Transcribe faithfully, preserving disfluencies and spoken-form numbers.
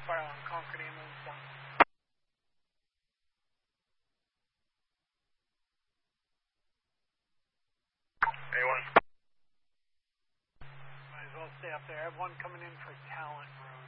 fire on Concord ambulance one. A one. Might as well stay up there. I have one coming in for talent room.